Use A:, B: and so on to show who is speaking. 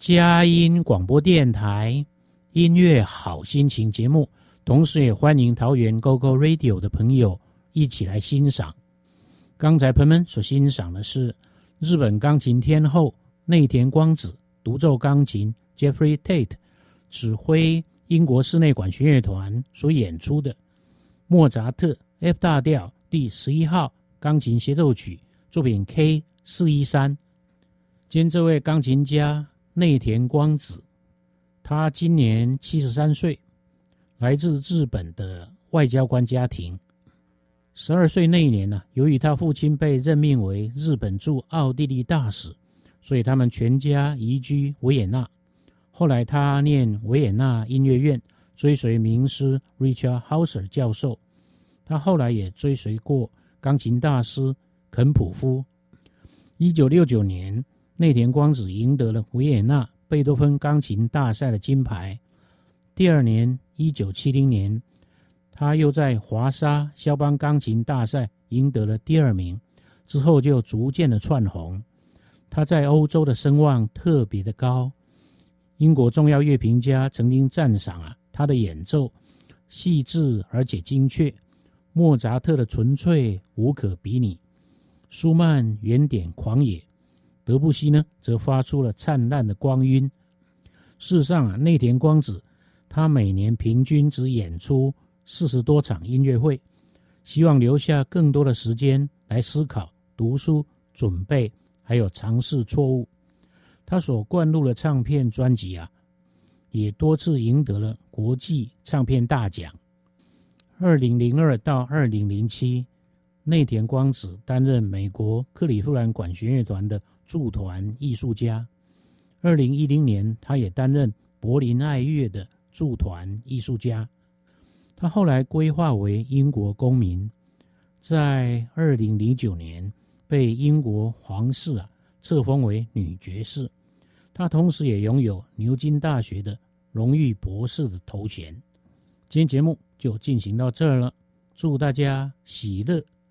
A: 佳音广播电台音乐好心情节目，同时也欢迎桃园 GoGo Radio 的朋友一起来欣赏。刚才朋友们所欣赏的是日本钢琴天后内田光子独奏钢琴 Jeffrey Tate 指挥英国室内管弦乐团所演出的莫扎特 F 大调第11号钢琴协奏曲作品 K413。今天这位钢琴家内田光子，他今年73岁，来自日本的外交官家庭。12岁那一年呢，由于他父亲被任命为日本驻奥地利大使，所以他们全家移居维也纳。后来他念维也纳音乐院，追随名师 Richard Hauser 教授。他后来也追随过钢琴大师肯普夫。1969年，内田光子赢得了维也纳贝多芬钢琴大赛的金牌。第二年1970年，他又在华沙肖邦钢琴大赛赢得了第2名，之后就逐渐的窜红。他在欧洲的声望特别的高，英国重要乐评家曾经赞赏他的演奏细致而且精确，莫扎特的纯粹无可比拟，舒曼原点狂野，德布西呢则发出了灿烂的光晕。事实上内田光子他每年平均只演出40多场音乐会，希望留下更多的时间来思考、读书、准备，还有尝试错误。他所灌录的唱片专辑也多次赢得了国际唱片大奖。2002到2007，内田光子担任美国克利夫兰管弦乐团的驻团艺术家。2010年，他也担任柏林爱乐的驻团艺术家。他后来归化为英国公民，在2009年被英国皇室册封为女爵士。他同时也拥有牛津大学的荣誉博士的头衔。今天节目就进行到这儿了，祝大家喜乐